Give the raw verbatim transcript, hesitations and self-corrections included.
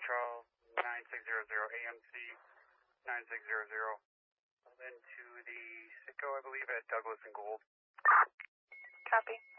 Charles nine six zero zero, A M C nine six zero zero. Then to the Sitco, I believe, at Douglas and Gold. Copy.